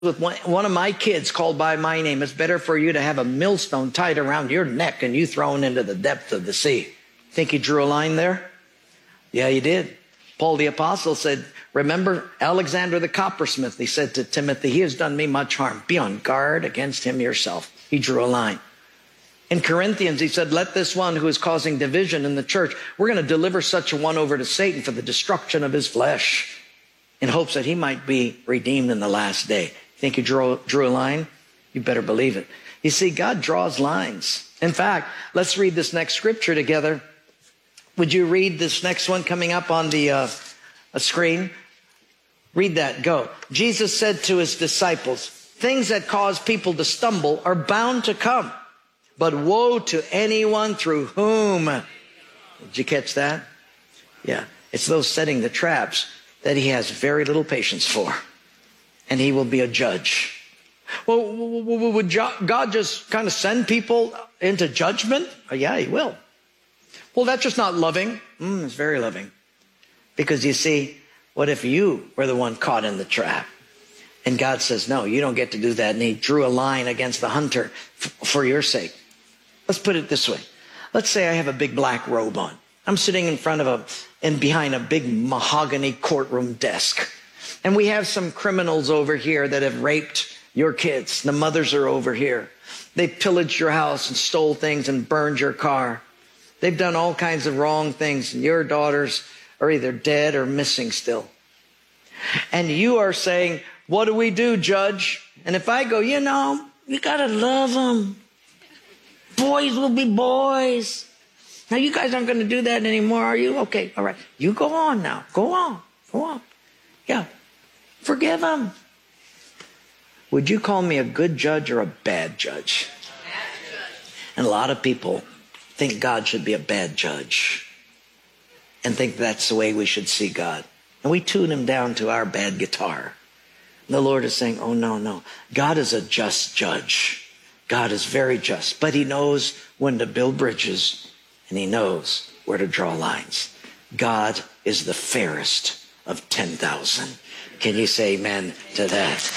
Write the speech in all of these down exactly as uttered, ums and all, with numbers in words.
with one, one of my kids called by my name, it's better for you to have a millstone tied around your neck and you thrown into the depth of the sea. Think he drew a line there? Yeah, he did. Paul the Apostle said, remember Alexander the coppersmith? He said to Timothy, he has done me much harm. Be on guard against him yourself. He drew a line. In Corinthians, he said, let this one who is causing division in the church, we're going to deliver such a one over to Satan for the destruction of his flesh, in hopes that he might be redeemed in the last day. Think you drew, drew a line? You better believe it. You see, God draws lines. In fact, let's read this next scripture together. Would you read this next one coming up on the uh, a screen? Read that. Go. Jesus said to his disciples, things that cause people to stumble are bound to come, but woe to anyone through whom. Did you catch that? Yeah. It's those setting the traps that he has very little patience for. And he will be a judge. Well, would God just kind of send people into judgment? Oh, yeah, he will. Well, that's just not loving. Mm, it's very loving. Because you see, what if you were the one caught in the trap? And God says, no, you don't get to do that. And he drew a line against the hunter f- for your sake. Let's put it this way. Let's say I have a big black robe on. I'm sitting in front of a, and behind a big mahogany courtroom desk. And we have some criminals over here that have raped your kids. The mothers are over here. They pillaged your house and stole things and burned your car. They've done all kinds of wrong things. And your daughters are either dead or missing still. And you are saying, what do we do, Judge? And if I go, you know, you got to love them. Boys will be boys. Now, you guys aren't going to do that anymore, are you? Okay, all right. You go on now. Go on. Go on. Yeah. Forgive them. Would you call me a good judge or a bad judge? Bad judge. And a lot of people think God should be a bad judge and think that's the way we should see God. And we tune him down to our bad guitar. And the Lord is saying, oh, no, no. God is a just judge. God is very just, but he knows when to build bridges and he knows where to draw lines. God is the fairest of ten thousand. Can you say amen to that?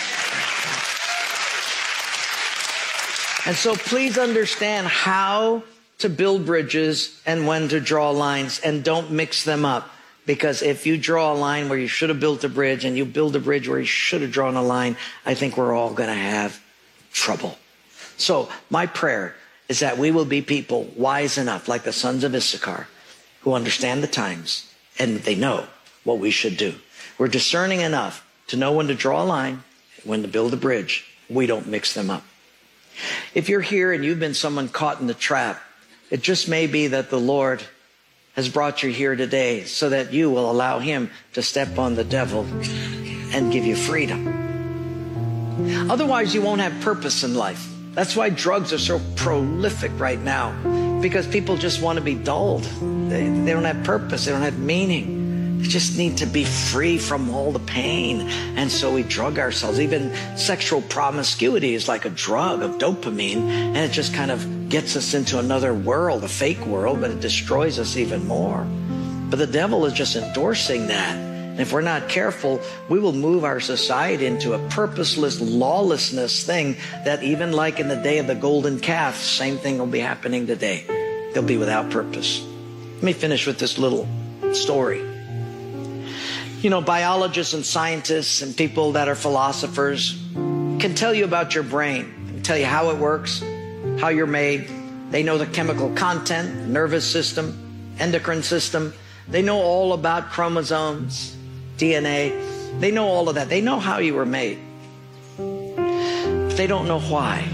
And so please understand how to build bridges and when to draw lines, and don't mix them up. Because if you draw a line where you should have built a bridge and you build a bridge where you should have drawn a line, I think we're all going to have trouble. So my prayer is that we will be people wise enough, like the sons of Issachar, who understand the times and they know what we should do. We're discerning enough to know when to draw a line, when to build a bridge. We don't mix them up. If you're here and you've been someone caught in the trap, it just may be that the Lord has brought you here today so that you will allow him to step on the devil and give you freedom. Otherwise, you won't have purpose in life. That's why drugs are so prolific right now, because people just want to be dulled. They, they don't have purpose. They don't have meaning. They just need to be free from all the pain. And so we drug ourselves. Even sexual promiscuity is like a drug of dopamine, and it just kind of gets us into another world, a fake world, but it destroys us even more. But the devil is just endorsing that. And if we're not careful, we will move our society into a purposeless, lawlessness thing that even like in the day of the golden calf, same thing will be happening today. They'll be without purpose. Let me finish with this little story. You know, biologists and scientists and people that are philosophers can tell you about your brain, can tell you how it works, how you're made. They know the chemical content, nervous system, endocrine system. They know all about chromosomes, D N A. They know all of that. They know how you were made. But they don't know why.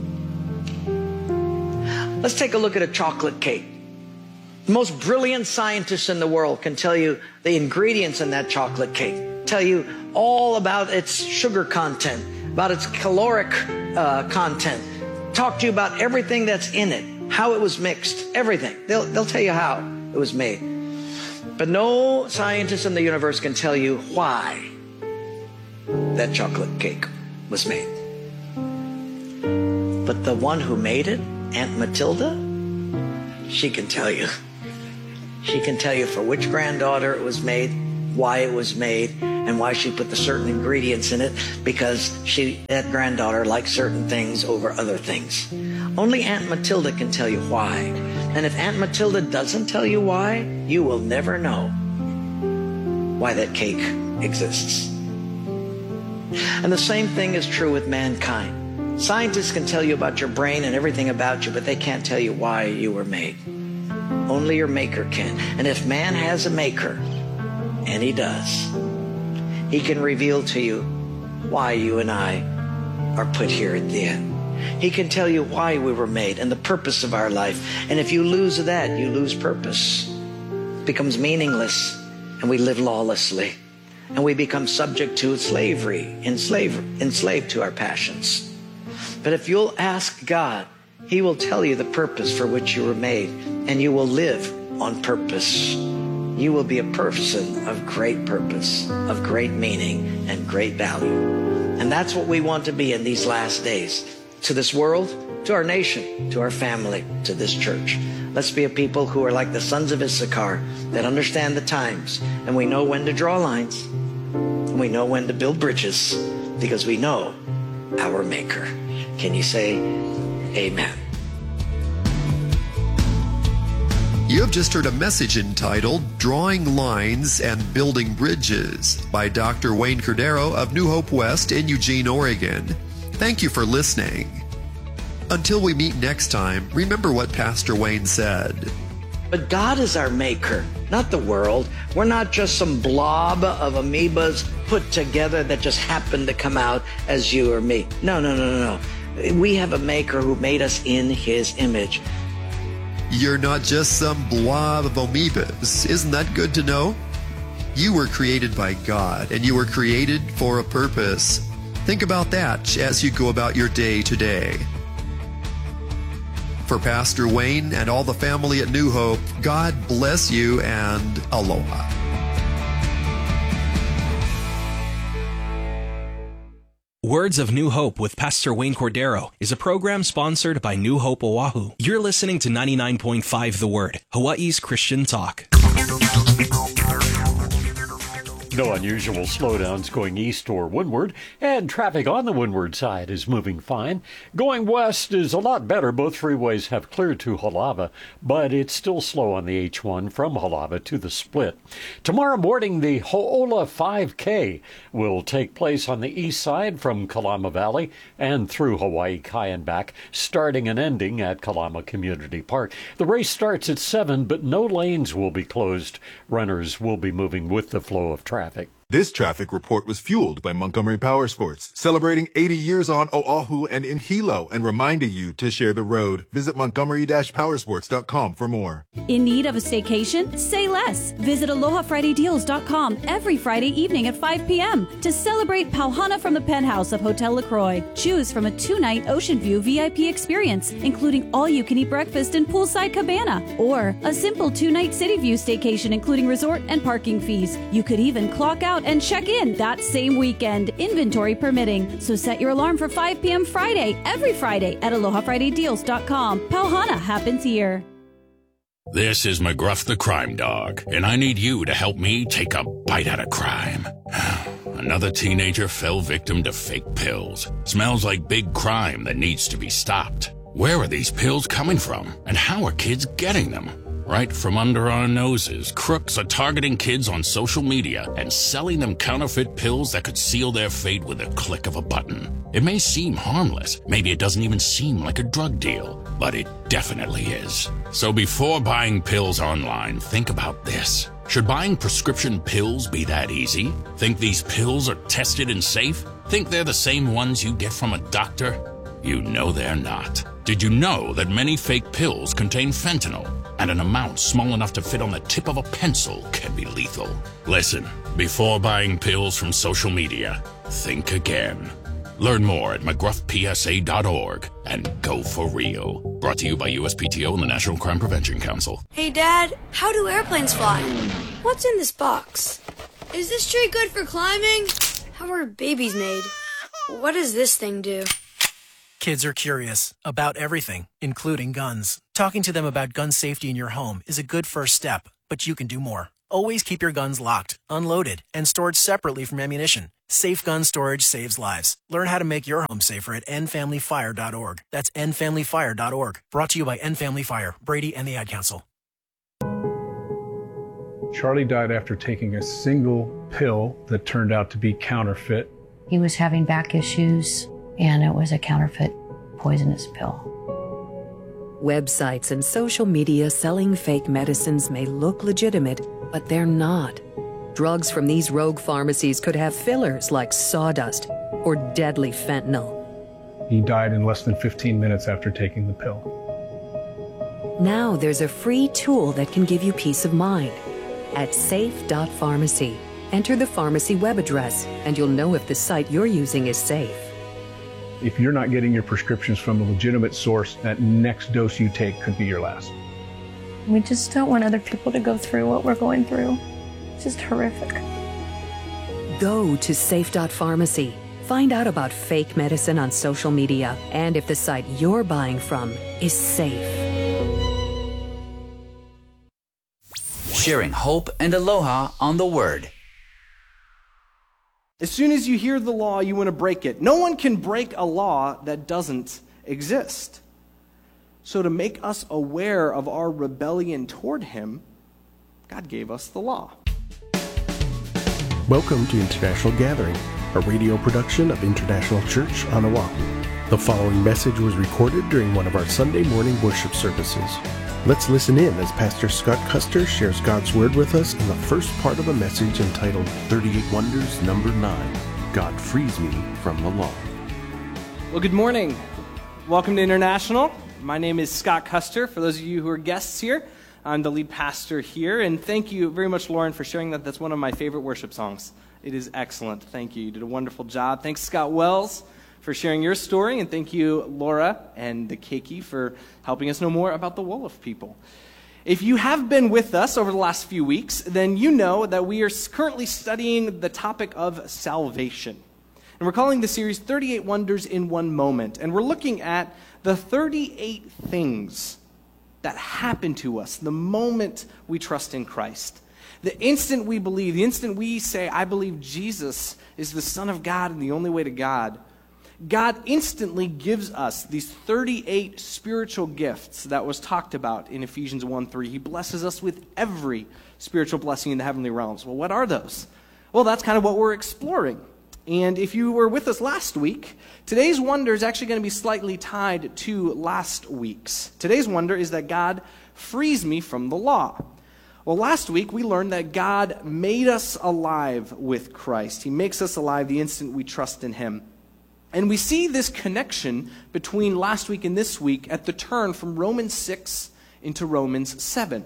Let's take a look at a chocolate cake. The most brilliant scientists in the world can tell you the ingredients in that chocolate cake, tell you all about its sugar content, about its caloric uh, content, talk to you about everything that's in it, how it was mixed, everything. They'll, they'll tell you how it was made. But no scientist in the universe can tell you why that chocolate cake was made. But the one who made it, Aunt Matilda, she can tell you. She can tell you for which granddaughter it was made, why it was made, and why she put the certain ingredients in it, because she, that granddaughter likes certain things over other things. Only Aunt Matilda can tell you why. And if Aunt Matilda doesn't tell you why, you will never know why that cake exists. And the same thing is true with mankind. Scientists can tell you about your brain and everything about you, but they can't tell you why you were made. Only your maker can. And if man has a maker, and he does, he can reveal to you why you and I are put here at the end. He can tell you why we were made and the purpose of our life. And if you lose that, you lose purpose. It becomes meaningless, and we live lawlessly. And we become subject to slavery, enslaved, enslaved to our passions. But if you'll ask God, he will tell you the purpose for which you were made, and you will live on purpose. You will be a person of great purpose, of great meaning, and great value. And that's what we want to be in these last days. To this world, to our nation, to our family, to this church. Let's be a people who are like the sons of Issachar, that understand the times, and we know when to draw lines, and we know when to build bridges, because we know our Maker. Can you say amen? You have just heard a message entitled Drawing Lines and Building Bridges by Doctor Wayne Cordero of New Hope West in Eugene, Oregon. Thank you for listening. Until we meet next time, remember what Pastor Wayne said. But God is our maker, not the world. We're not just some blob of amoebas put together that just happened to come out as you or me. No, no, no, no, no. We have a maker who made us in his image. You're not just some blob of amoebas. Isn't that good to know? You were created by God, and you were created for a purpose. Think about that as you go about your day today. For Pastor Wayne and all the family at New Hope, God bless you and aloha. Words of New Hope with Pastor Wayne Cordero is a program sponsored by New Hope Oahu. You're listening to ninety-nine point five The Word, Hawaii's Christian talk. No unusual slowdowns going east or windward, and traffic on the windward side is moving fine. Going west is a lot better. Both freeways have cleared to Halava, but it's still slow on the H one from Halava to the split. Tomorrow morning, the Ho'ola five K will take place on the east side from Kalama Valley and through Hawaii Kai and back, starting and ending at Kalama Community Park. The race starts at seven, but no lanes will be closed. Runners will be moving with the flow of traffic. This traffic report was fueled by Montgomery Power Sports, celebrating eighty years on Oahu and in Hilo, and reminding you to share the road. Visit montgomery dash powersports dot com for more. In need of a staycation? Say less. Visit aloha friday deals dot com every Friday evening at five p.m. to celebrate Pauhana from the penthouse of Hotel LaCroix. Choose from a two-night Ocean View V I P experience, including all-you-can-eat breakfast and poolside cabana, or a simple two-night City View staycation, including resort and parking fees. You could even clock out and check in that same weekend, inventory permitting. So set your alarm for five p.m. Friday, every Friday at aloha friday deals dot com. Pauhana happens here. This is McGruff the Crime Dog, and I need you to help me take a bite out of crime. Another teenager fell victim to fake pills. Smells like big crime that needs to be stopped. Where are these pills coming from, and how are kids getting them? Right from under our noses, crooks are targeting kids on social media and selling them counterfeit pills that could seal their fate with a click of a button. It may seem harmless, maybe it doesn't even seem like a drug deal, but it definitely is. So before buying pills online, think about this. Should buying prescription pills be that easy? Think these pills are tested and safe? Think they're the same ones you get from a doctor? You know they're not. Did you know that many fake pills contain fentanyl? And an amount small enough to fit on the tip of a pencil can be lethal. Listen, before buying pills from social media, think again. Learn more at mcgruff p s a dot org and go for real. Brought to you by U S P T O and the National Crime Prevention Council. Hey, Dad, how do airplanes fly? What's in this box? Is this tree good for climbing? How are babies made? What does this thing do? Kids are curious about everything, including guns. Talking to them about gun safety in your home is a good first step, but you can do more. Always keep your guns locked, unloaded, and stored separately from ammunition. Safe gun storage saves lives. Learn how to make your home safer at end family fire dot org. That's end family fire dot org. Brought to you by End Family Fire, Brady, and the Ad Council. Charlie died after taking a single pill that turned out to be counterfeit. He was having back issues, and it was a counterfeit poisonous pill. Websites and social media selling fake medicines may look legitimate, but they're not. Drugs from these rogue pharmacies could have fillers like sawdust or deadly fentanyl. He died in less than fifteen minutes after taking the pill. Now there's a free tool that can give you peace of mind. At safe dot pharmacy, enter the pharmacy web address, and you'll know if the site you're using is safe. If you're not getting your prescriptions from a legitimate source, that next dose you take could be your last. We just don't want other people to go through what we're going through. It's just horrific. Go to safe dot pharmacy. Find out about fake medicine on social media and if the site you're buying from is safe. Sharing hope and aloha on the Word. As soon as you hear the law, you want to break it. No one can break a law that doesn't exist. So to make us aware of our rebellion toward him, God gave us the law. Welcome to International Gathering, a radio production of International Church on Oahu. The following message was recorded during one of our Sunday morning worship services. Let's listen in as Pastor Scott Custer shares God's Word with us in the first part of a message entitled thirty-eight Wonders, Number nine, God Frees Me from the Law. Well, good morning. Welcome to International. My name is Scott Custer. For those of you who are guests here, I'm the lead pastor here. And thank you very much, Lauren, for sharing that. That's one of my favorite worship songs. It is excellent. Thank you. You did a wonderful job. Thanks, Scott Wells, for sharing your story, and thank you, Laura and the Keiki, for helping us know more about the Wolof people. If you have been with us over the last few weeks, then you know that we are currently studying the topic of salvation. And we're calling the series thirty-eight Wonders in One Moment. And we're looking at the thirty-eight things that happen to us the moment we trust in Christ. The instant we believe, the instant we say, I believe Jesus is the Son of God and the only way to God, God instantly gives us these thirty-eight spiritual gifts that was talked about in Ephesians one three. He blesses us with every spiritual blessing in the heavenly realms. Well, what are those? Well, that's kind of what we're exploring. And if you were with us last week, today's wonder is actually going to be slightly tied to last week's. Today's wonder is that God frees me from the law. Well, last week we learned that God made us alive with Christ. He makes us alive the instant we trust in him. And we see this connection between last week and this week at the turn from Romans six into Romans seven.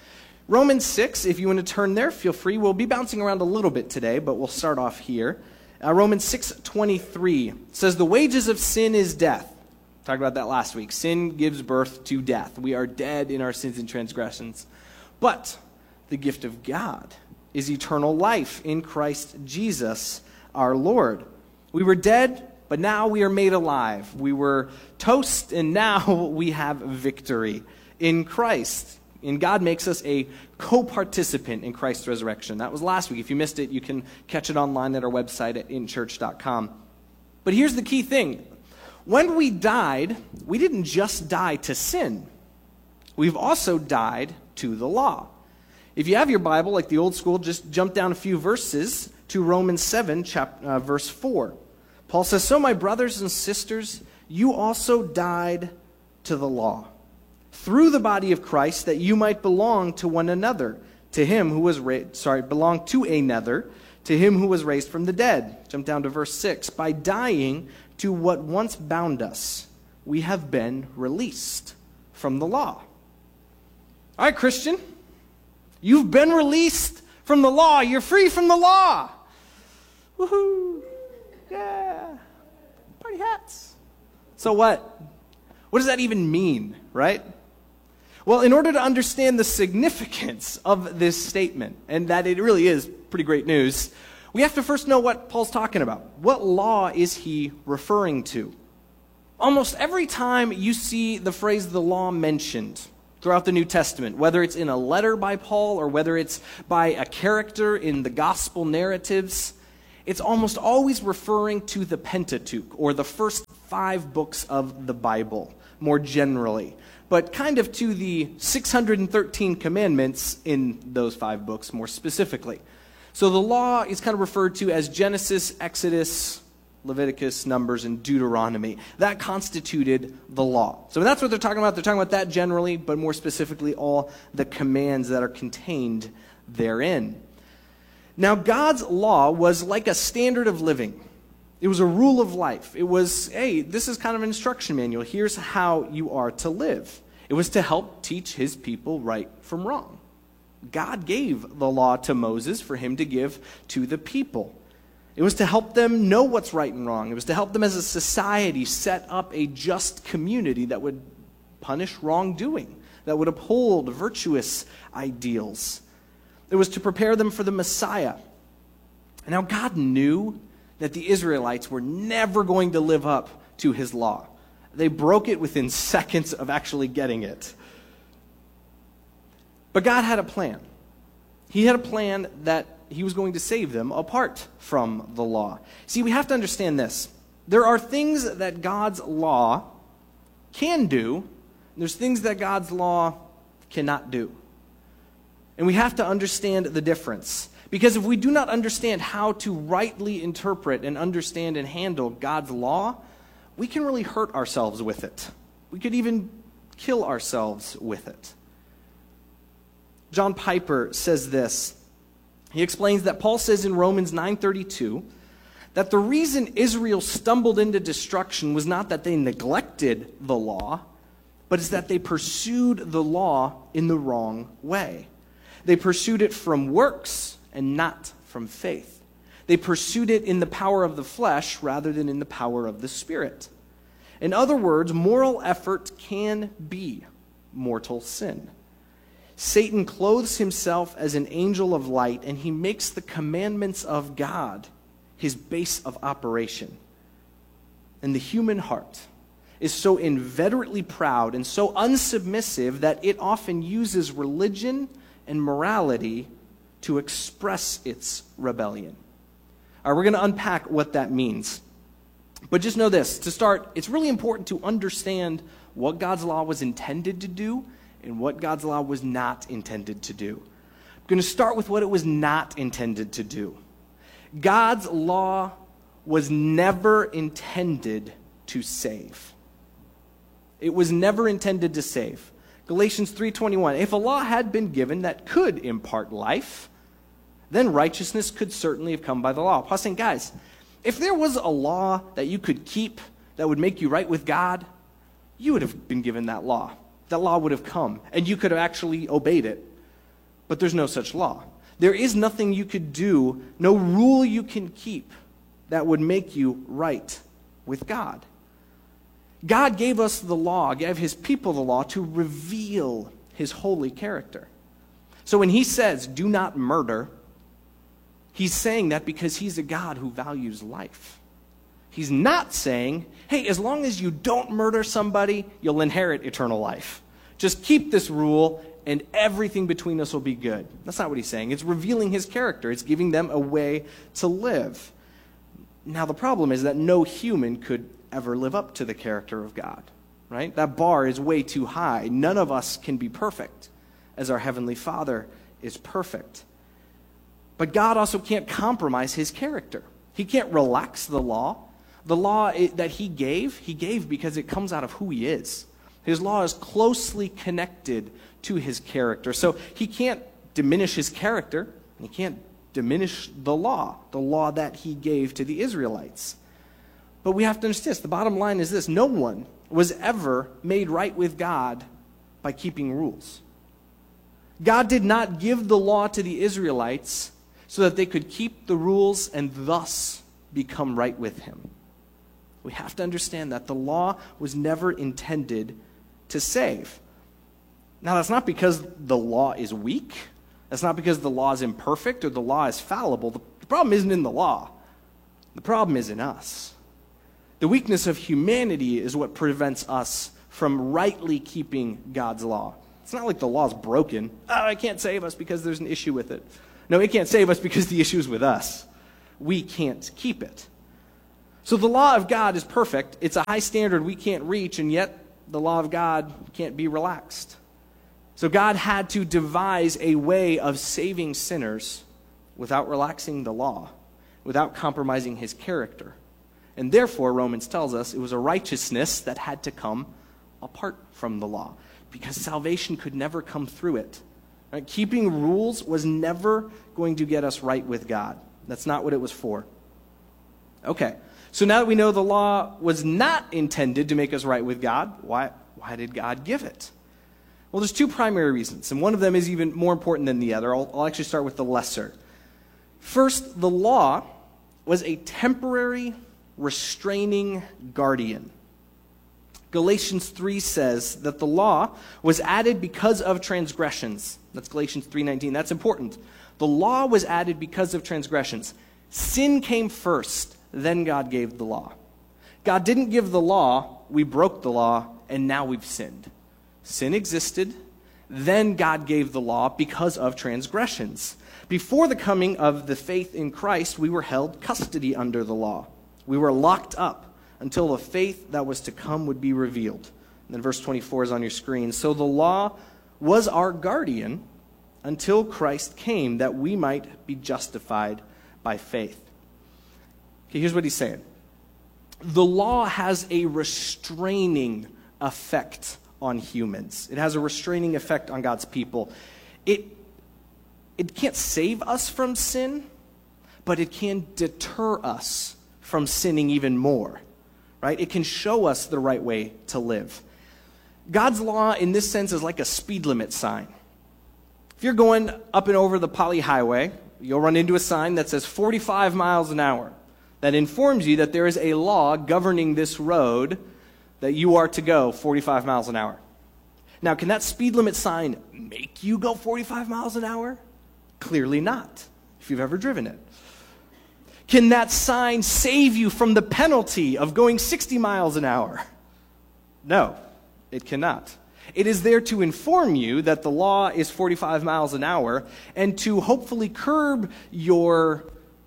Romans six, if you want to turn there, feel free. We'll be bouncing around a little bit today, but we'll start off here. Uh, Romans six twenty-three says, the wages of sin is death. Talked about that last week. Sin gives birth to death. We are dead in our sins and transgressions. But the gift of God is eternal life in Christ Jesus our Lord. We were dead, but now we are made alive. We were toast, and now we have victory in Christ. And God makes us a co-participant in Christ's resurrection. That was last week. If you missed it, you can catch it online at our website at in church dot com. But here's the key thing. When we died, we didn't just die to sin. We've also died to the law. If you have your Bible, like the old school, just jump down a few verses to Romans seven, chapter, uh, verse four. Paul says, so my brothers and sisters, you also died to the law, through the body of Christ, that you might belong to one another, to him who was raised, sorry, belong to another, to him who was raised from the dead. Jump down to verse six. By dying to what once bound us, we have been released from the law. All right, Christian, you've been released from the law. You're free from the law. Woohoo. Yeah. Party hats. So what? What does that even mean, right? Well, in order to understand the significance of this statement, and that it really is pretty great news, we have to first know what Paul's talking about. What law is he referring to? Almost every time you see the phrase the law mentioned throughout the New Testament, whether it's in a letter by Paul or whether it's by a character in the gospel narratives, it's almost always referring to the Pentateuch, or the first five books of the Bible, more generally, but kind of to the six hundred thirteen commandments in those five books more specifically. So the law is kind of referred to as Genesis, Exodus, Leviticus, Numbers, and Deuteronomy. That constituted the law. So that's what they're talking about. They're talking about that generally, but more specifically all the commands that are contained therein. Now, God's law was like a standard of living. It was a rule of life. It was, hey, this is kind of an instruction manual. Here's how you are to live. It was to help teach his people right from wrong. God gave the law to Moses for him to give to the people. It was to help them know what's right and wrong. It was to help them as a society set up a just community that would punish wrongdoing, that would uphold virtuous ideals. It was to prepare them for the Messiah. Now, God knew that the Israelites were never going to live up to his law. They broke it within seconds of actually getting it. But God had a plan. He had a plan that he was going to save them apart from the law. See, we have to understand this. There are things that God's law can do, and there's things that God's law cannot do. And we have to understand the difference. Because if we do not understand how to rightly interpret and understand and handle God's law, we can really hurt ourselves with it. We could even kill ourselves with it. John Piper says this. He explains that Paul says in Romans nine thirty-two that the reason Israel stumbled into destruction was not that they neglected the law, but it's that they pursued the law in the wrong way. They pursued it from works and not from faith. They pursued it in the power of the flesh rather than in the power of the Spirit. In other words, moral effort can be mortal sin. Satan clothes himself as an angel of light, and he makes the commandments of God his base of operation. And the human heart is so inveterately proud and so unsubmissive that it often uses religion and morality to express its rebellion. All right, we're going to unpack what that means. But just know this. To start, it's really important to understand what God's law was intended to do and what God's law was not intended to do. I'm going to start with what it was not intended to do. God's law was never intended to save. It was never intended to save. Galatians three twenty-one, if a law had been given that could impart life, then righteousness could certainly have come by the law. Paul's saying, guys, if there was a law that you could keep that would make you right with God, you would have been given that law. That law would have come, and you could have actually obeyed it. But there's no such law. There is nothing you could do, no rule you can keep that would make you right with God. God gave us the law, gave his people the law to reveal his holy character. So when he says, do not murder, he's saying that because he's a God who values life. He's not saying, hey, as long as you don't murder somebody, you'll inherit eternal life. Just keep this rule and everything between us will be good. That's not what he's saying. It's revealing his character. It's giving them a way to live. Now the problem is that no human could ever live up to the character of God, right? That bar is way too high. None of us can be perfect as our Heavenly Father is perfect. But God also can't compromise his character. He can't relax the law. The law that he gave, he gave because it comes out of who he is. His law is closely connected to his character. So he can't diminish his character, and he can't diminish the law, the law that he gave to the Israelites. But we have to understand this. The bottom line is this. No one was ever made right with God by keeping rules. God did not give the law to the Israelites so that they could keep the rules and thus become right with him. We have to understand that the law was never intended to save. Now, that's not because the law is weak. That's not because the law is imperfect or the law is fallible. The problem isn't in the law. The problem is in us. The weakness of humanity is what prevents us from rightly keeping God's law. It's not like the law's broken. Oh, it can't save us because there's an issue with it. No, it can't save us because the issue is with us. We can't keep it. So the law of God is perfect. It's a high standard we can't reach, and yet the law of God can't be relaxed. So God had to devise a way of saving sinners without relaxing the law, without compromising his character. And therefore, Romans tells us it was a righteousness that had to come apart from the law, because salvation could never come through it. Right? Keeping rules was never going to get us right with God. That's not what it was for. Okay, so now that we know the law was not intended to make us right with God, why, why did God give it? Well, there's two primary reasons, and one of them is even more important than the other. I'll, I'll actually start with the lesser. First, the law was a temporary restraining guardian. Galatians three says that the law was added because of transgressions. That's Galatians three nineteen. That's important. The law was added because of transgressions. Sin came first, then God gave the law. God didn't give the law, we broke the law, and now we've sinned. Sin existed, then God gave the law because of transgressions. Before the coming of the faith in Christ, we were held custody under the law. We were locked up until the faith that was to come would be revealed. And then verse twenty-four is on your screen. So the law was our guardian until Christ came, that we might be justified by faith. Okay, here's what he's saying. The law has a restraining effect on humans. It has a restraining effect on God's people. It, it can't save us from sin, but it can deter us from sinning even more. Right? It can show us the right way to live. God's law, in this sense, is like a speed limit sign. If you're going up and over the Poly Highway, you'll run into a sign that says forty-five miles an hour. That informs you that there is a law governing this road that you are to go forty-five miles an hour. Now, can that speed limit sign make you go forty-five miles an hour? Clearly not, if you've ever driven it. Can that sign save you from the penalty of going sixty miles an hour? No, it cannot. It is there to inform you that the law is forty-five miles an hour and to hopefully curb your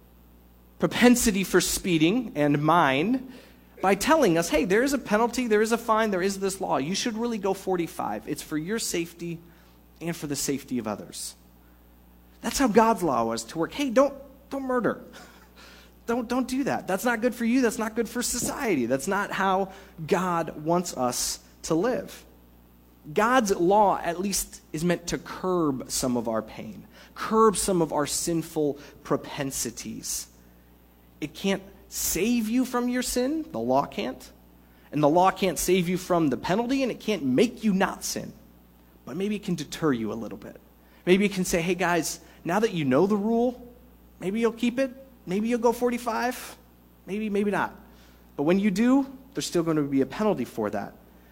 propensity for speeding and mine by telling us, hey, there is a penalty, there is a fine, there is this law. You should really go forty-five. It's for your safety and for the safety of others. That's how God's law was to work. Hey, don't, don't murder. Don't, don't do that. That's not good for you. That's not good for society. That's not how God wants us to live. God's law, at least, is meant to curb some of our pain, curb some of our sinful propensities. It can't save you from your sin. The law can't. And the law can't save you from the penalty, and it can't make you not sin. But maybe it can deter you a little bit. Maybe it can say, hey, guys, now that you know the rule, maybe you'll keep it. Maybe you'll go forty-five, maybe, maybe not. But when you do, there's still going to be a penalty for that.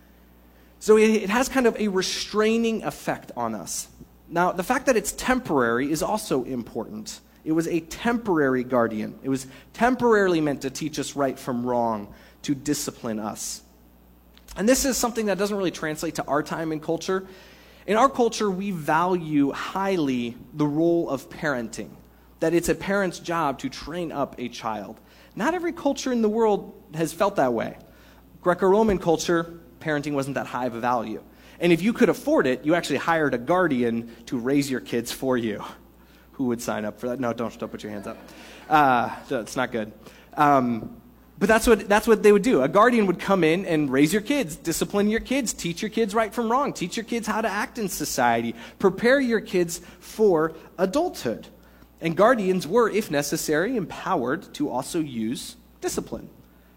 So it, it has kind of a restraining effect on us. Now, the fact that it's temporary is also important. It was a temporary guardian. It was temporarily meant to teach us right from wrong, to discipline us. And this is something that doesn't really translate to our time and culture. In our culture, we value highly the role of parenting. That it's a parent's job to train up a child. Not every culture in the world has felt that way. Greco-Roman culture, parenting wasn't that high of a value. And if you could afford it, you actually hired a guardian to raise your kids for you. Who would sign up for that? No, don't, don't put your hands up. Uh, that's not good. Um, but that's what, that's what they would do. A guardian would come in and raise your kids, discipline your kids, teach your kids right from wrong, teach your kids how to act in society, prepare your kids for adulthood. And guardians were, if necessary, empowered to also use discipline.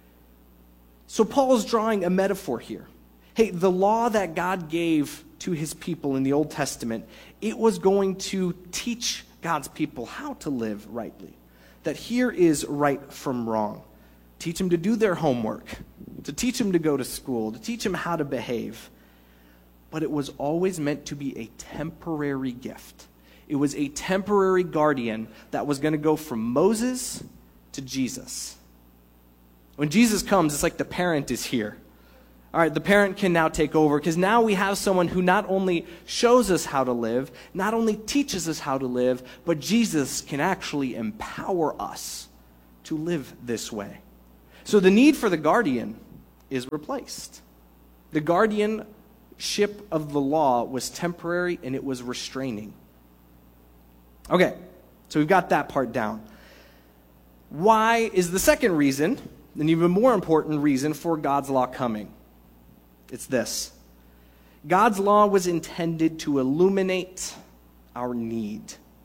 So Paul is drawing a metaphor here. Hey, the law that God gave to his people in the Old Testament, it was going to teach God's people how to live rightly. That here is right from wrong. Teach them to do their homework, to teach them to go to school, to teach them how to behave. But it was always meant to be a temporary gift. It was a temporary guardian that was going to go from Moses to Jesus. When Jesus comes, it's like the parent is here. All right, the parent can now take over because now we have someone who not only shows us how to live, not only teaches us how to live, but Jesus can actually empower us to live this way. So the need for the guardian is replaced. The guardianship of the law was temporary and it was restraining. Okay, so we've got that part down. Why is the second reason, an even more important reason for God's law coming? It's this. God's law was intended to illuminate our need.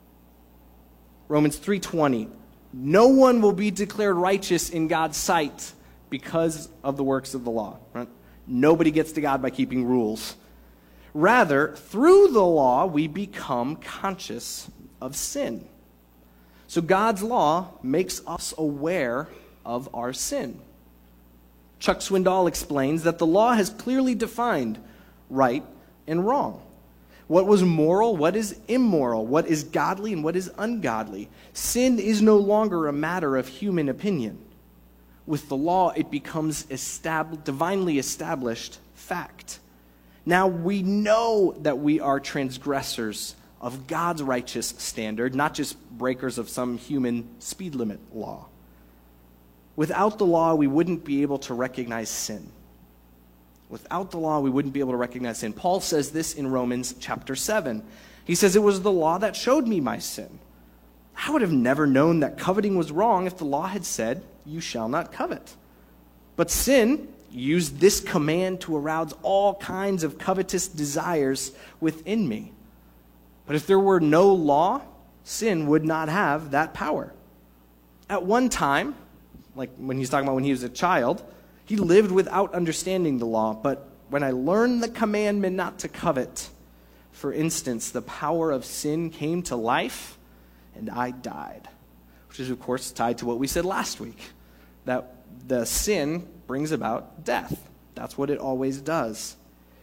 Romans three twenty. No one will be declared righteous in God's sight because of the works of the law. Right? Nobody gets to God by keeping rules. Rather, through the law, we become conscious of sin. So God's law makes us aware of our sin. Chuck Swindoll explains that the law has clearly defined right and wrong. What was moral, what is immoral, what is godly and what is ungodly. Sin is no longer a matter of human opinion. With the law, it becomes estab- divinely established fact. Now we know that we are transgressors of God's righteous standard, not just breakers of some human speed limit law. Without the law, we wouldn't be able to recognize sin. Without the law, we wouldn't be able to recognize sin. Paul says this in Romans chapter seven. He says, it was the law that showed me my sin. I would have never known that coveting was wrong if the law had said, you shall not covet. But sin used this command to arouse all kinds of covetous desires within me. But if there were no law, sin would not have that power. At one time, like when he's talking about when he was a child, he lived without understanding the law. But when I learned the commandment not to covet, for instance, the power of sin came to life and I died. Which is, of course, tied to what we said last week, that the sin brings about death. That's what it always does.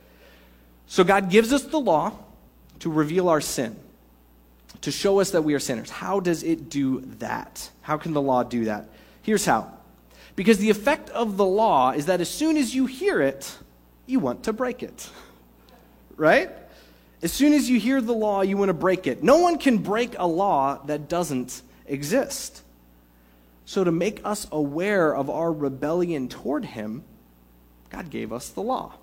So God gives us the law to reveal our sin, to show us that we are sinners. How does it do that? How can the law do that? Here's how. Because the effect of the law is that as soon as you hear it, you want to break it. Right? As soon as you hear the law, you want to break it. No one can break a law that doesn't exist. So to make us aware of our rebellion toward him, God gave us the law.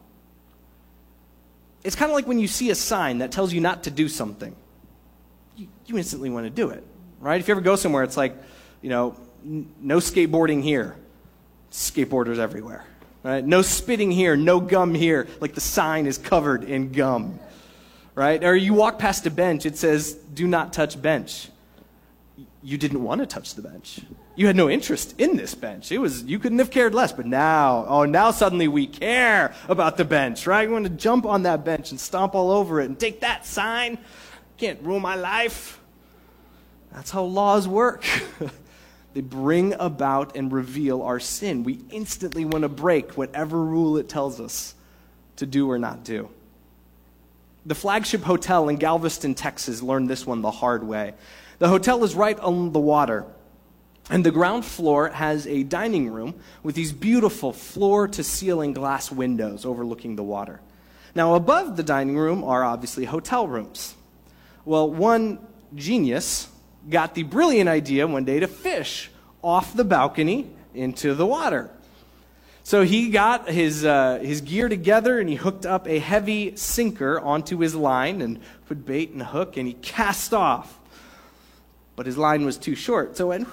It's kind of like when you see a sign that tells you not to do something. You, you instantly want to do it, right? If you ever go somewhere, it's like, you know, n- no skateboarding here. Skateboarders everywhere, right? No spitting here, no gum here. Like the sign is covered in gum, right? Or you walk past a bench, it says, do not touch bench. You didn't want to touch the bench. You had no interest in this bench. It was, you couldn't have cared less, but now, oh, now suddenly we care about the bench, right? We want to jump on that bench and stomp all over it and take that sign. Can't ruin my life. That's how laws work. They bring about and reveal our sin. We instantly want to break whatever rule it tells us to do or not do. The Flagship Hotel in Galveston, Texas learned this one the hard way. The hotel is right on the water. And the ground floor has a dining room with these beautiful floor-to-ceiling glass windows overlooking the water. Now, above the dining room are obviously hotel rooms. Well, one genius got the brilliant idea one day to fish off the balcony into the water. So he got his, uh, his gear together and he hooked up a heavy sinker onto his line and put bait and hook and he cast off. But his line was too short, so it went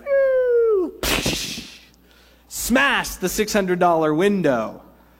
smashed the six hundred dollars window.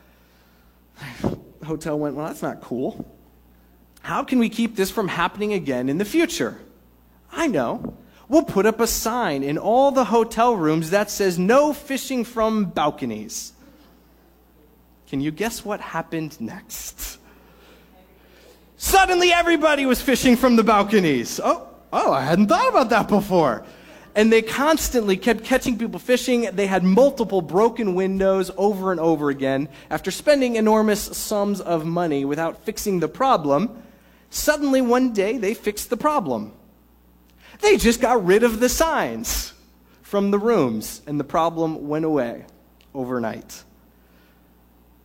The hotel went, well, that's not cool. How can we keep this from happening again in the future? I know. We'll put up a sign in all the hotel rooms that says no fishing from balconies. Can you guess what happened next? Suddenly everybody was fishing from the balconies. Oh, oh, I hadn't thought about that before. And they constantly kept catching people fishing. They had multiple broken windows over and over again. After spending enormous sums of money without fixing the problem, suddenly one day they fixed the problem. They just got rid of the signs from the rooms, and the problem went away overnight.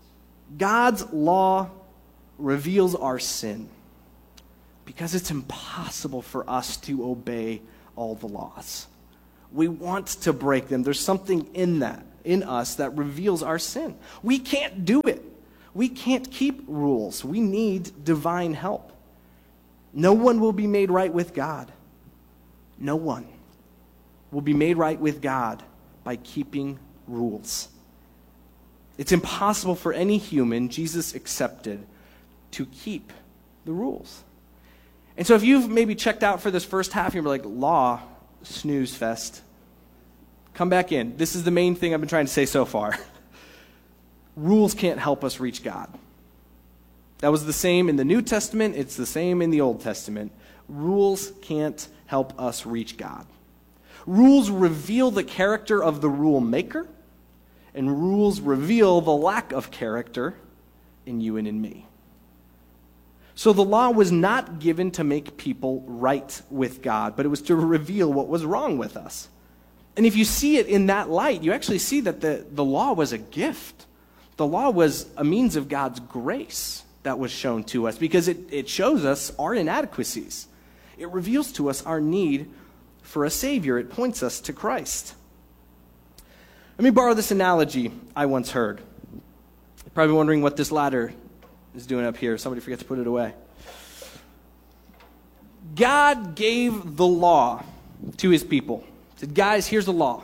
God's law reveals our sin because it's impossible for us to obey all the laws. We want to break them. There's something in that, in us, that reveals our sin. We can't do it. We can't keep rules. We need divine help. No one will be made right with God. No one will be made right with God by keeping rules. It's impossible for any human, Jesus accepted, to keep the rules. And so if you've maybe checked out for this first half, you're like, law, snooze fest. Come back in. This is the main thing I've been trying to say so far. Rules can't help us reach God. That was the same in the New Testament. It's the same in the Old Testament. Rules can't help us reach God. Rules reveal the character of the rule maker, and rules reveal the lack of character in you and in me. So the law was not given to make people right with God, but it was to reveal what was wrong with us. And if you see it in that light, you actually see that the, the law was a gift. The law was a means of God's grace that was shown to us because it, it shows us our inadequacies. It reveals to us our need for a Savior. It points us to Christ. Let me borrow this analogy I once heard. You're probably wondering what this ladder is doing up here. Somebody forget to put it away. God gave the law to his people. He said, guys, here's the law.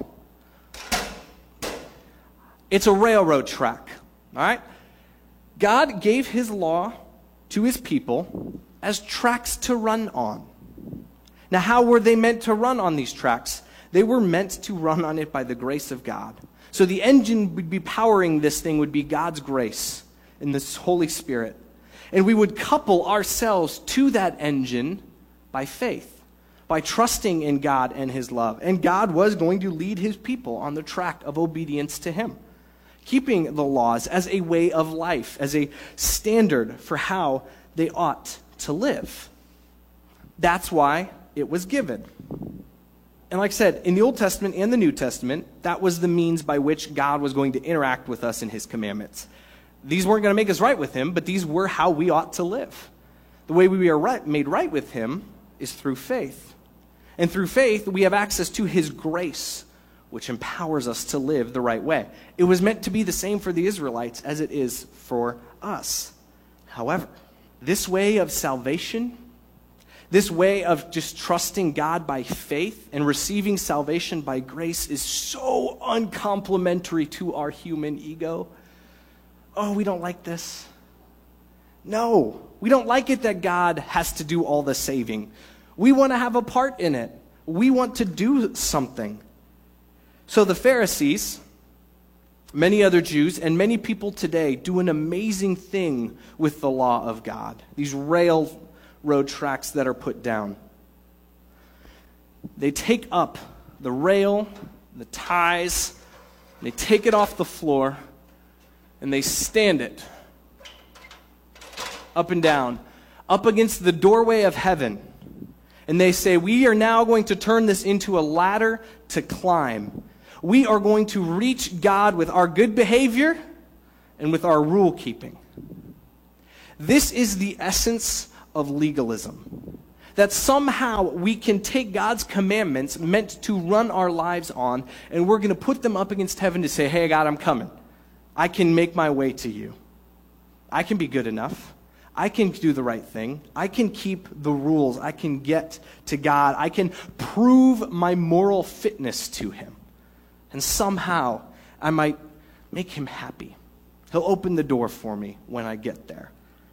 It's a railroad track. All right? God gave his law to his people as tracks to run on. Now, how were they meant to run on these tracks? They were meant to run on it by the grace of God. So the engine would be powering this thing would be God's grace and this Holy Spirit. And we would couple ourselves to that engine by faith, by trusting in God and his love. And God was going to lead his people on the track of obedience to him, keeping the laws as a way of life, as a standard for how they ought to live. That's why it was given. And like I said, in the Old Testament and the New Testament, that was the means by which God was going to interact with us in his commandments. These weren't going to make us right with him, but these were how we ought to live. The way we are right, made right with him is through faith. And through faith, we have access to his grace, which empowers us to live the right way. It was meant to be the same for the Israelites as it is for us. However, this way of salvation, this way of just trusting God by faith and receiving salvation by grace is so uncomplimentary to our human ego. Oh, we don't like this. No, we don't like it that God has to do all the saving. We want to have a part in it. We want to do something. So the Pharisees, many other Jews, and many people today do an amazing thing with the law of God. These railroad tracks that are put down. They take up the rail, the ties, they take it off the floor, and they stand it up and down, up against the doorway of heaven. And they say, we are now going to turn this into a ladder to climb. We are going to reach God with our good behavior and with our rule keeping. This is the essence of legalism. That somehow we can take God's commandments meant to run our lives on, and we're going to put them up against heaven to say, hey, God, I'm coming. I can make my way to you. I can be good enough. I can do the right thing. I can keep the rules. I can get to God. I can prove my moral fitness to him. And somehow I might make him happy. He'll open the door for me when I get there.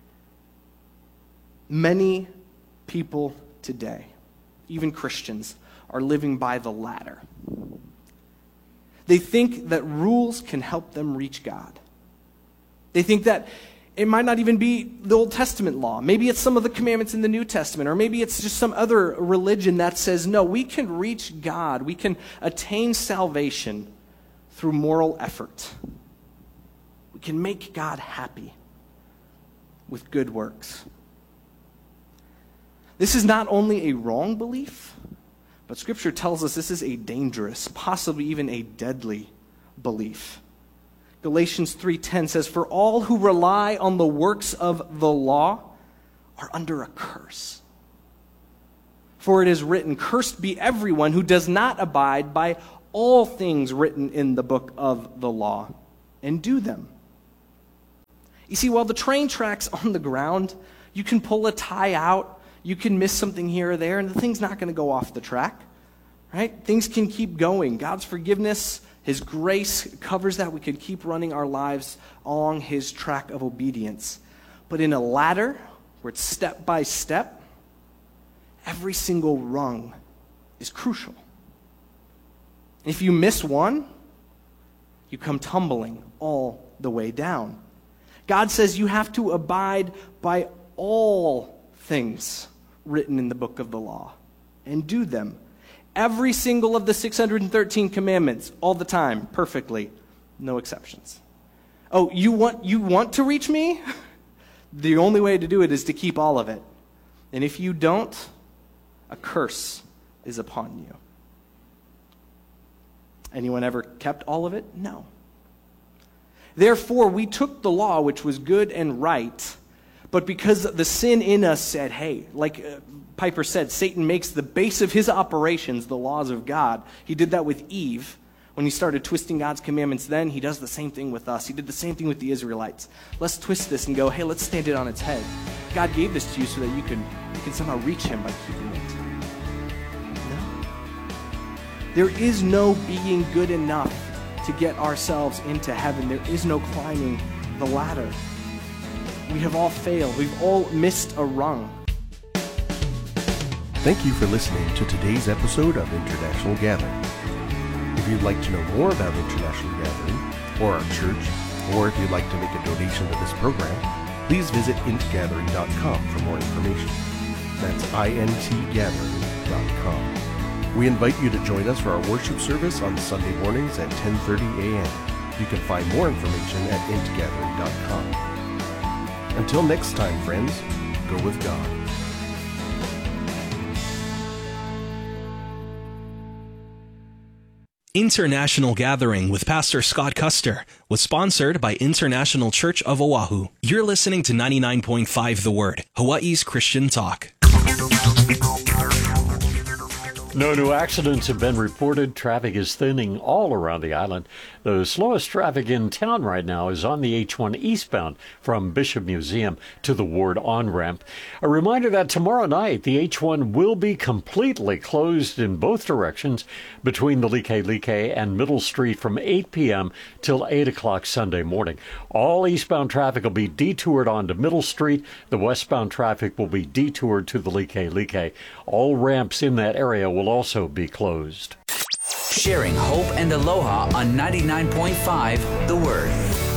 Many people today, even Christians, are living by the ladder. They think that rules can help them reach God. They think that it might not even be the Old Testament law. Maybe it's some of the commandments in the New Testament, or maybe it's just some other religion that says, no, we can reach God. We can attain salvation through moral effort. We can make God happy with good works. This is not only a wrong belief, but Scripture tells us this is a dangerous, possibly even a deadly belief. Galatians three ten says, "For all who rely on the works of the law are under a curse. For it is written, 'Cursed be everyone who does not abide by all things written in the book of the law and do them.'" You see, while the train track's on the ground, you can pull a tie out, you can miss something here or there, and the thing's not going to go off the track, right? Things can keep going. God's forgiveness, His grace covers that. We can keep running our lives along His track of obedience. But in a ladder, where it's step by step, every single rung is crucial. If you miss one, you come tumbling all the way down. God says you have to abide by all things written in the book of the law and do them. Every single of the six hundred thirteen commandments, all the time, perfectly, no exceptions. Oh, you want you want to reach me? The only way to do it is to keep all of it. And if you don't, a curse is upon you. Anyone ever kept all of it? No. Therefore, we took the law, which was good and right, but because the sin in us said, hey, like uh, Piper said, Satan makes the base of his operations the laws of God. He did that with Eve. When he started twisting God's commandments then, he does the same thing with us. He did the same thing with the Israelites. Let's twist this and go, hey, let's stand it on its head. God gave this to you so that you can, you can somehow reach Him by keeping it. No. There is no being good enough to get ourselves into heaven. There is no climbing the ladder. We have all failed. We've all missed a rung. Thank you for listening to today's episode of International Gathering. If you'd like to know more about International Gathering, or our church, or if you'd like to make a donation to this program, please visit int gathering dot com for more information. That's I N T gathering dot com. We invite you to join us for our worship service on Sunday mornings at ten thirty a.m. You can find more information at int gathering dot com. Until next time, friends, go with God. International Gathering with Pastor Scott Custer was sponsored by International Church of Oahu. You're listening to ninety-nine point five The Word, Hawaii's Christian talk. No new accidents have been reported. Traffic is thinning all around the island. The slowest traffic in town right now is on the H one eastbound from Bishop Museum to the Ward on-ramp. A reminder that tomorrow night the H one will be completely closed in both directions between the Like-Like and Middle Street from eight p.m. till eight o'clock Sunday morning. All eastbound traffic will be detoured onto Middle Street. The westbound traffic will be detoured to the Like-Like. All ramps in that area will also be closed. Sharing hope and aloha on ninety-nine point five The Word.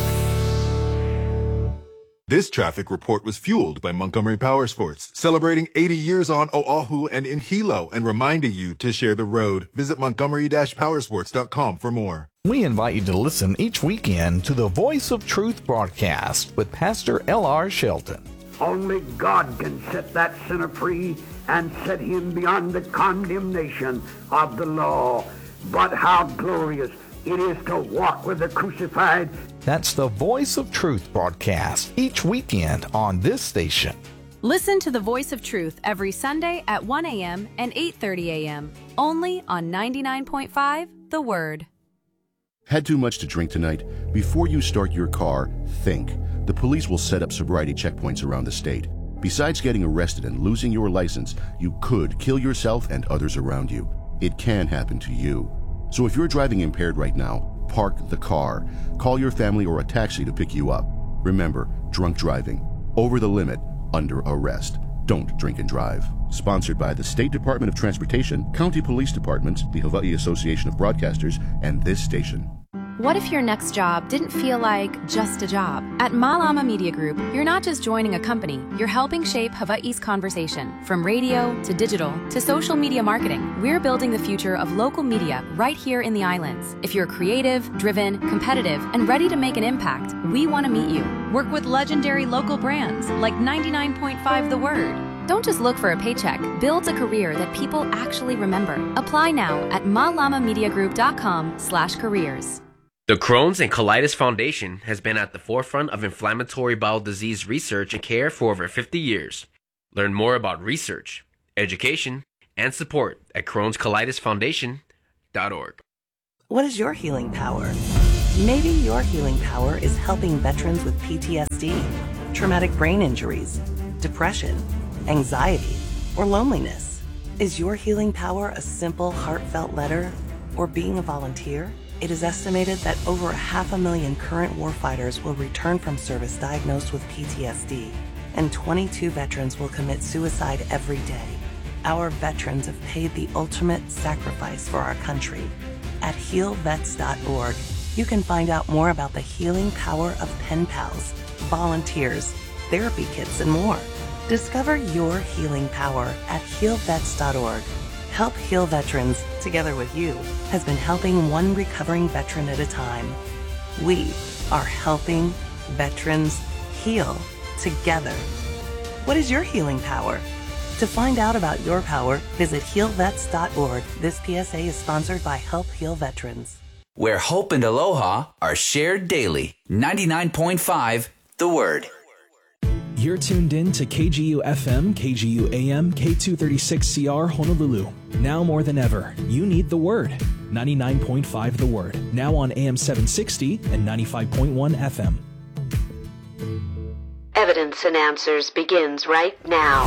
This traffic report was fueled by Montgomery Power Sports, celebrating eighty years on Oahu and in Hilo and reminding you to share the road. Visit montgomery dash powersports dot com for more. We invite you to listen each weekend to the Voice of Truth broadcast with Pastor L R Shelton. Only God can set that sinner free and set him beyond the condemnation of the law. But how glorious it is to walk with the crucified. That's the Voice of Truth broadcast each weekend on this station. Listen to the Voice of Truth every Sunday at one a.m. and eight thirty a.m. only on ninety-nine point five The Word. Had too much to drink tonight? Before you start your car, think. The police will set up sobriety checkpoints around the state. Besides getting arrested and losing your license, you could kill yourself and others around you. It can happen to you. So if you're driving impaired right now, park the car. Call your family or a taxi to pick you up. Remember, drunk driving, over the limit, under arrest. Don't drink and drive. Sponsored by the State Department of Transportation, County Police Departments, the Hawaii Association of Broadcasters, and this station. What if your next job didn't feel like just a job? At Malama Media Group, you're not just joining a company, you're helping shape Hawaii's conversation. From radio to digital to social media marketing, we're building the future of local media right here in the islands. If you're creative, driven, competitive, and ready to make an impact, we want to meet you. Work with legendary local brands like ninety-nine point five The Word. Don't just look for a paycheck. Build a career that people actually remember. Apply now at malama media group dot com slash careers. The Crohn's and Colitis Foundation has been at the forefront of inflammatory bowel disease research and care for over fifty years. Learn more about research, education, and support at crohns colitis foundation dot org. What is your healing power? Maybe your healing power is helping veterans with P T S D, traumatic brain injuries, depression, anxiety, or loneliness. Is your healing power a simple, heartfelt letter or being a volunteer? It is estimated that over half a million current warfighters will return from service diagnosed with P T S D, and twenty-two veterans will commit suicide every day. Our veterans have paid the ultimate sacrifice for our country. At heal vets dot org, you can find out more about the healing power of pen pals, volunteers, therapy kits, and more. Discover your healing power at heal vets dot org. Help Heal Veterans, together with you, has been helping one recovering veteran at a time. We are helping veterans heal together. What is your healing power? To find out about your power, visit heal vets dot org. This P S A is sponsored by Help Heal Veterans. Where hope and aloha are shared daily. ninety-nine point five The Word. You're tuned in to K G U F M, K G U A M, K two thirty-six C R Honolulu. Now more than ever, you need the Word. ninety-nine point five The Word. Now on A M seven sixty and ninety-five point one F M. Evidence and Answers begins right now.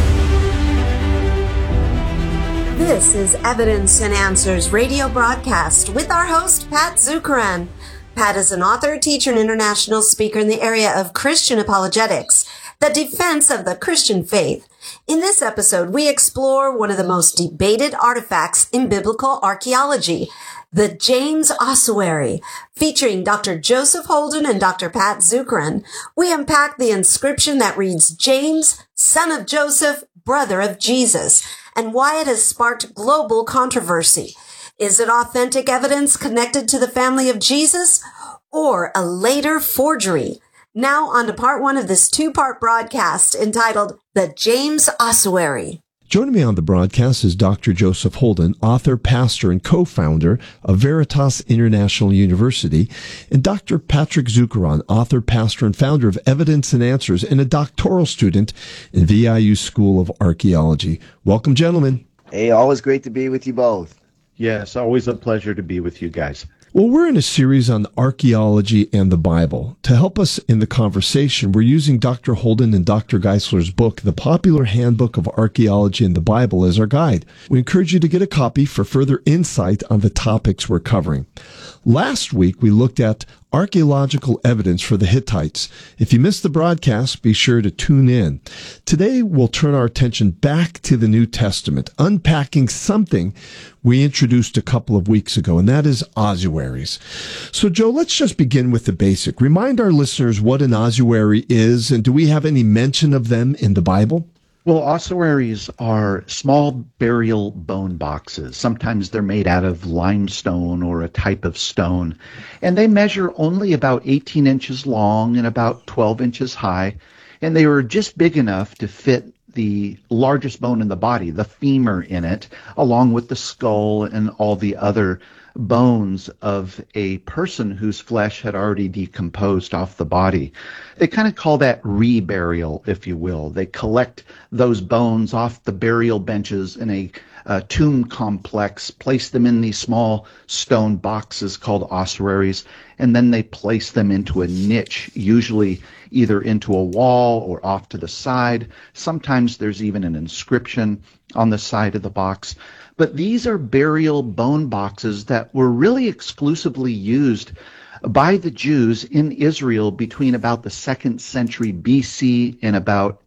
This is Evidence and Answers radio broadcast with our host, Pat Zukeran. Pat is an author, teacher, and international speaker in the area of Christian apologetics, the defense of the Christian faith. In this episode, we explore one of the most debated artifacts in biblical archaeology, the James Ossuary. Featuring Doctor Joseph Holden and Doctor Pat Zukeran, we unpack the inscription that reads, James, son of Joseph, brother of Jesus, and why it has sparked global controversy. Is it authentic evidence connected to the family of Jesus or a later forgery? Now on to part one of this two-part broadcast entitled The James Ossuary. Joining me on the broadcast is Doctor Joseph Holden, author, pastor, and co-founder of Veritas International University, and Doctor Patrick Zukeran, author, pastor, and founder of Evidence and Answers, and a doctoral student in V I U School of Archaeology. Welcome, gentlemen. Hey, always great to be with you both. Yes, always a pleasure to be with you guys. Well, we're in a series on archaeology and the Bible. To help us in the conversation, we're using Doctor Holden and Doctor Geisler's book, The Popular Handbook of Archaeology and the Bible, as our guide. We encourage you to get a copy for further insight on the topics we're covering. Last week, we looked at archaeological evidence for the Hittites. If you missed the broadcast, be sure to tune in. Today, we'll turn our attention back to the New Testament, unpacking something we introduced a couple of weeks ago, and that is ossuaries. So, Joe, let's just begin with the basic. Remind our listeners what an ossuary is, and do we have any mention of them in the Bible? Well, ossuaries are small burial bone boxes. Sometimes they're made out of limestone or a type of stone, and they measure only about eighteen inches long and about twelve inches high, and they were just big enough to fit the largest bone in the body, the femur in it, along with the skull and all the other bones of a person whose flesh had already decomposed off the body. They kind of call that reburial, if you will. They collect those bones off the burial benches in a uh, tomb complex, place them in these small stone boxes called ossuaries, and then they place them into a niche, usually either into a wall or off to the side. Sometimes there's even an inscription on the side of the box. But these are burial bone boxes that were really exclusively used by the Jews in Israel between about the second century B C and about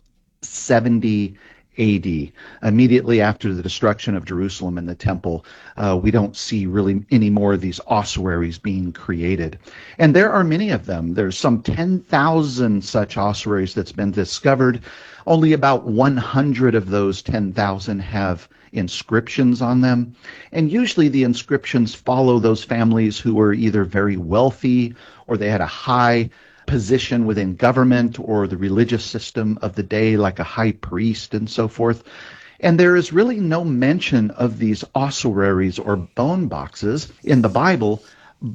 seventy A D. Immediately after the destruction of Jerusalem and the temple, uh, we don't see really any more of these ossuaries being created. And there are many of them. There's some ten thousand such ossuaries that's been discovered. Only about one hundred of those ten thousand have inscriptions on them. And usually the inscriptions follow those families who were either very wealthy or they had a high position within government or the religious system of the day, like a high priest and so forth. And there is really no mention of these ossuaries or bone boxes in the Bible, but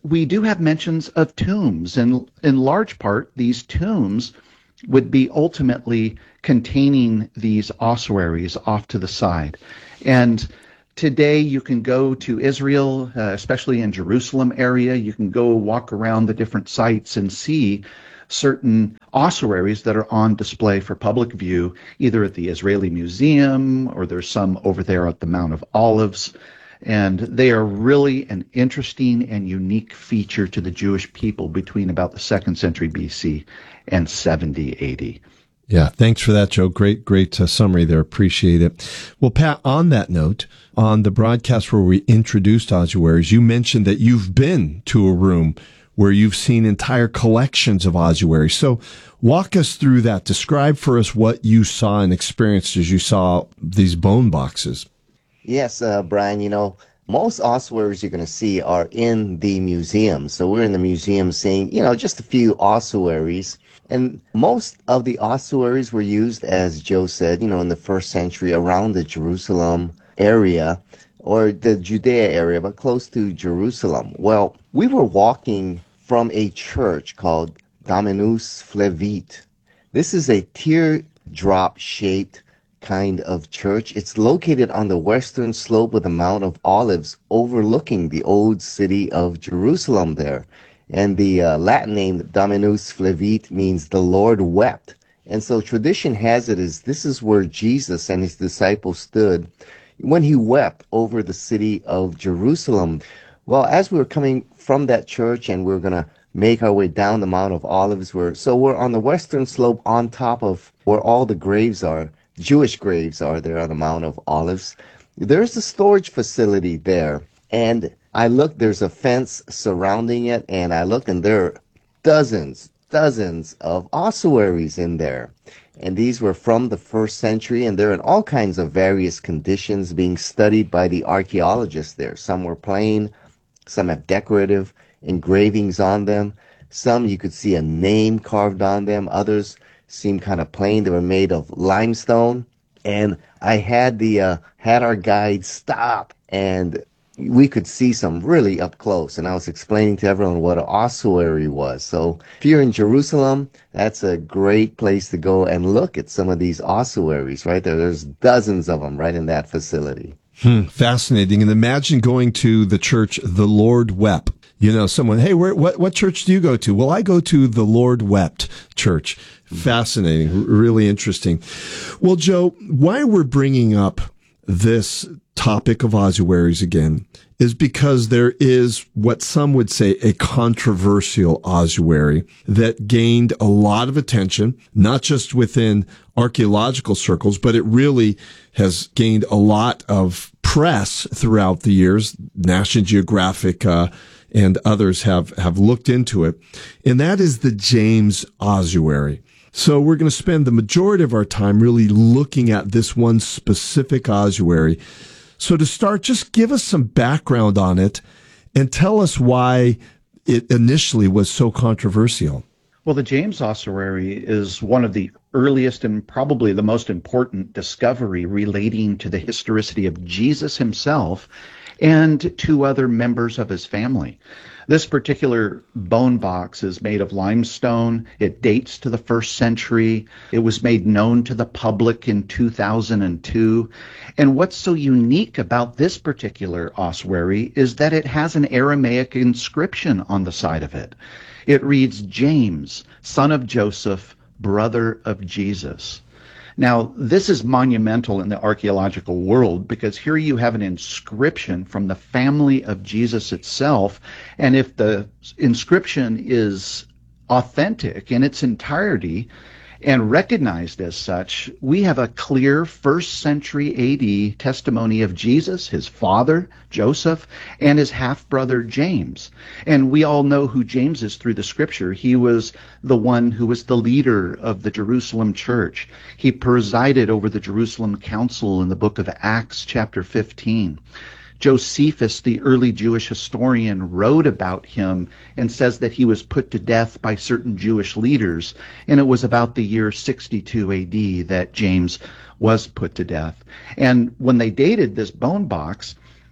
we do have mentions of tombs, and in large part, these tombs would be ultimately containing these ossuaries off to the side. And today you can go to Israel, uh, especially in Jerusalem area, you can go walk around the different sites and see certain ossuaries that are on display for public view, either at the Israeli Museum or there's some over there at the Mount of Olives. And they are really an interesting and unique feature to the Jewish people between about the second century B C and seventy A D. Yeah, thanks for that, Joe. Great, great uh, summary there. Appreciate it. Well, Pat, on that note, on the broadcast where we introduced ossuaries, you mentioned that you've been to a room where you've seen entire collections of ossuaries. So walk us through that. Describe for us what you saw and experienced as you saw these bone boxes. Yes, uh, Brian, you know, most ossuaries you're going to see are in the museum. So we're in the museum seeing, you know, just a few ossuaries. And most of the ossuaries were used, as Joe said, you know, in the first century around the Jerusalem area or the Judea area, but close to Jerusalem. Well, we were walking from a church called Dominus Flevit. This is a teardrop-shaped kind of church. It's located on the western slope of the Mount of Olives, overlooking the old city of Jerusalem there. And the uh, Latin name Dominus Flevit means the Lord wept. And so tradition has it as this is where Jesus and his disciples stood when he wept over the city of Jerusalem. Well, as we were coming from that church and we we're going to make our way down the Mount of Olives, we're, so we're on the western slope on top of where all the graves are. Jewish graves are there on the Mount of Olives. There's a storage facility there, and I looked, there's a fence surrounding it, and I looked, and there are dozens, dozens of ossuaries in there. And these were from the first century, and they're in all kinds of various conditions being studied by the archaeologists there. Some were plain, some have decorative engravings on them. Some you could see a name carved on them. Others seemed kind of plain. They were made of limestone. And I had the uh, had our guide stop, and we could see some really up close. And I was explaining to everyone what an ossuary was. So if you're in Jerusalem, that's a great place to go and look at some of these ossuaries right there. There's dozens of them right in that facility. Hmm, fascinating. And imagine going to the church, the Lord Wept. You know, someone, hey, where, what, what church do you go to? Well, I go to the Lord Wept Church. Fascinating. R- really interesting. Well, Joe, why we're bringing up this topic of ossuaries again is because there is what some would say a controversial ossuary that gained a lot of attention, not just within archaeological circles, but it really has gained a lot of press throughout the years. National Geographic, uh, and others have, have looked into it. And that is the James Ossuary. So we're going to spend the majority of our time really looking at this one specific ossuary. So to start, just give us some background on it and tell us why it initially was so controversial. Well, the James Ossuary is one of the earliest and probably the most important discovery relating to the historicity of Jesus himself and two other members of his family. This particular bone box is made of limestone. It dates to the first century. It was made known to the public in two thousand two. And what's so unique about this particular ossuary is that it has an Aramaic inscription on the side of it. It reads, James, son of Joseph, brother of Jesus. Now, this is monumental in the archaeological world because here you have an inscription from the family of Jesus itself. And if the inscription is authentic in its entirety and recognized as such, we have a clear first century A D testimony of Jesus, his father, Joseph, and his half-brother, James. And we all know who James is through the scripture. He was the one who was the leader of the Jerusalem church. He presided over the Jerusalem council in the book of Acts, chapter fifteen. Josephus, the early Jewish historian, wrote about him and says that he was put to death by certain Jewish leaders, and it was about the year sixty-two A D that James was put to death. And when they dated this bone box,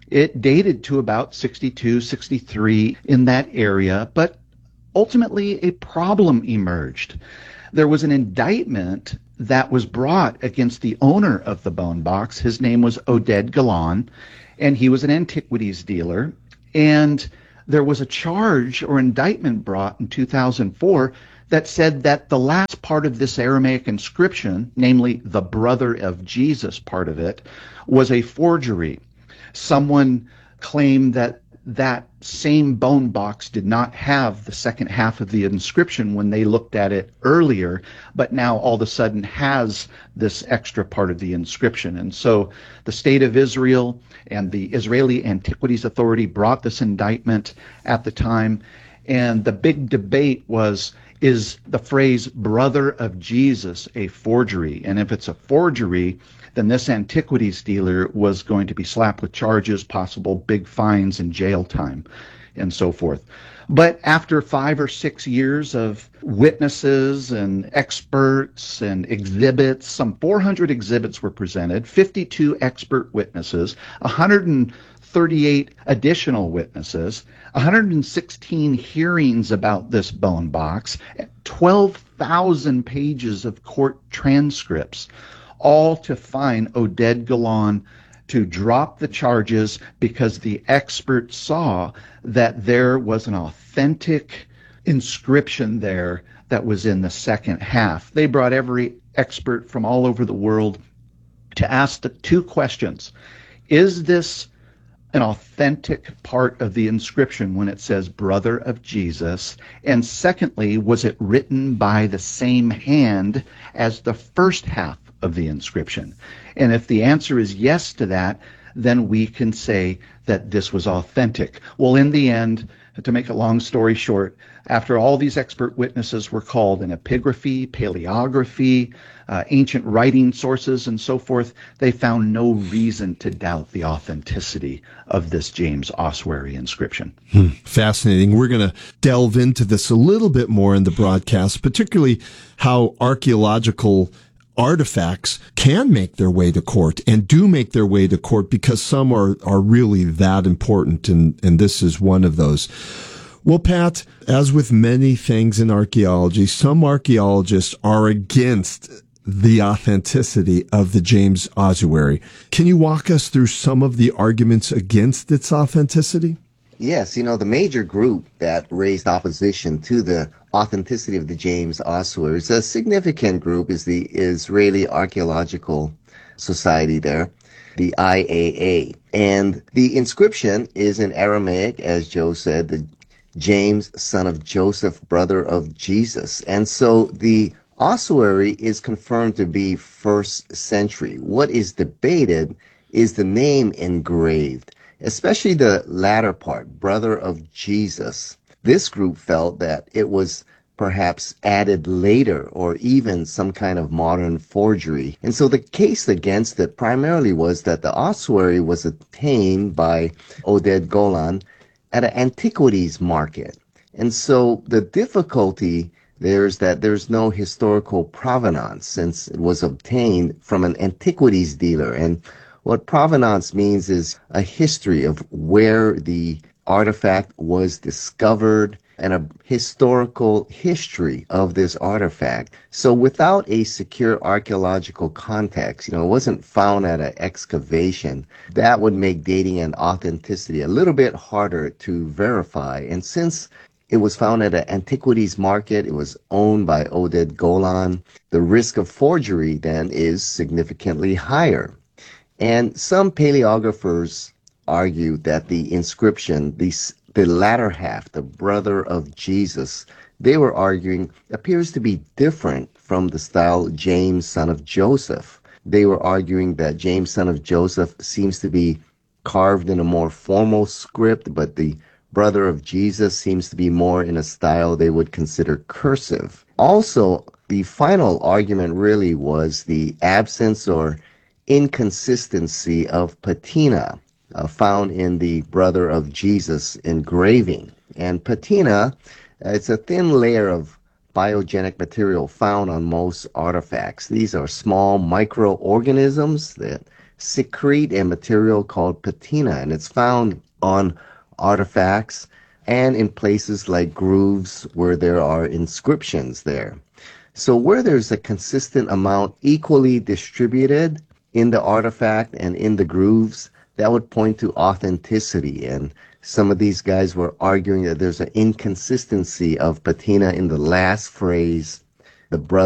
It dated to about sixty-two, sixty-three in that area, but ultimately a problem emerged. There was an indictment that was brought against the owner of the bone box. His name was Oded Galan, and he was an antiquities dealer. And there was a charge or indictment brought in two thousand four that said that the last part of this Aramaic inscription, namely the brother of Jesus part of it, was a forgery. Someone claimed that that same bone box did not have the second half of the inscription when they looked at it earlier, but now all of a sudden has this extra part of the inscription. And so the state of Israel and the Israeli Antiquities Authority brought this indictment at the time, and the big debate was, is the phrase brother of Jesus a forgery? And if it's a forgery, then this antiquities dealer was going to be slapped with charges, possible big fines and jail time, and so forth. But after five or six years of witnesses and experts and exhibits, some four hundred exhibits were presented, fifty-two expert witnesses, one hundred thirty-eight additional witnesses, one hundred sixteen hearings about this bone box, twelve thousand pages of court transcripts, all to find Oded Galan to drop the charges because the experts saw that there was an authentic inscription there that was in the second half. They brought every expert from all over the world to ask the two questions. Is this an authentic part of the inscription when it says brother of Jesus? And secondly, was it written by the same hand as the first half of the inscription? And if the answer is yes to that, then we can say that this was authentic. Well, in the end, to make a long story short, after all these expert witnesses were called in epigraphy, paleography, uh, ancient writing sources, and so forth, they found no reason to doubt the authenticity of this James ossuary inscription. Hmm, fascinating. We're going to delve into this a little bit more in the broadcast, particularly how archaeological artifacts can make their way to court and do make their way to court because some are, are really that important, and, and this is one of those. Well, Pat, as with many things in archaeology, some archaeologists are against the authenticity of the James ossuary. Can you walk us through some of the arguments against its authenticity? Yes, you know, the major group that raised opposition to the authenticity of the James ossuary, a significant group, is the Israeli Archaeological Society there, the I A A. And the inscription is in Aramaic, as Joe said, the James, son of Joseph, brother of Jesus. And so the ossuary is confirmed to be first century. What is debated is the name engraved, especially the latter part, brother of Jesus. This group felt that it was perhaps added later or even some kind of modern forgery. And so the case against it primarily was that the ossuary was obtained by Oded Galan at an antiquities market. And so the difficulty there is that there's no historical provenance since it was obtained from an antiquities dealer. And what provenance means is a history of where the artifact was discovered and a historical history of this artifact. So without a secure archaeological context, you know, it wasn't found at an excavation, that would make dating and authenticity a little bit harder to verify. And since it was found at an antiquities market, it was owned by Oded Galan, the risk of forgery then is significantly higher. And some paleographers argue that the inscription, the, the latter half, the brother of Jesus, they were arguing appears to be different from the style James, son of Joseph. They were arguing that James, son of Joseph, seems to be carved in a more formal script, but the brother of Jesus seems to be more in a style they would consider cursive. Also, the final argument really was the absence or inconsistency of patina uh, found in the brother of Jesus engraving. And patina, uh, it's a thin layer of biogenic material found on most artifacts. These are small microorganisms that secrete a material called patina, and it's found on artifacts and in places like grooves where there are inscriptions there. So where there's a consistent amount equally distributed in the artifact and in the grooves, that would point to authenticity. And some of these guys were arguing that there's an inconsistency of patina in the last phrase, the brother